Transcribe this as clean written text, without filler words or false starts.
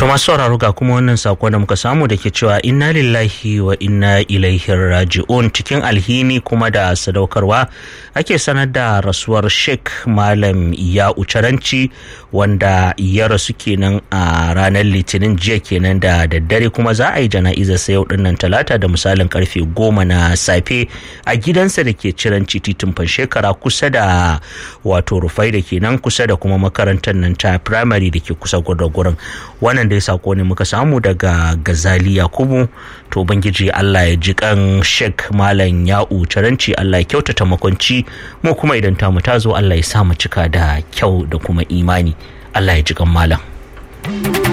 To masu sauraro ga kuma wannan sako da muka samu da ke cewa inna lillahi wa inna ilaihi raji'un. Cikin alhini kuma da sadaukarwa ake sanar da rasuwar Sheikh Malam Ya'u Caranci wanda ya rasu kenan a ranar Litinin jiya kenan da daddare, kuma za a yi jana'izar sa yau dinnan Talata da misalin karfe 10 na safe a gidansa da ke Ciranci titin Fanshekara kusa da wato Rufai da kenan kusa da kuma makarantar nan ta primary da ke kusa da gurin. Wannan dai sako ne muka samu daga Gazali Yakubu. To ubangiji Allah ya ji kan Sheikh Malam Ya'u Caranci, Allah ya kyautata makwanci, mu kuma idan tamu ta zo Allah ya sa mu cika da kyau da kuma imani. Allah ya ji kan malam.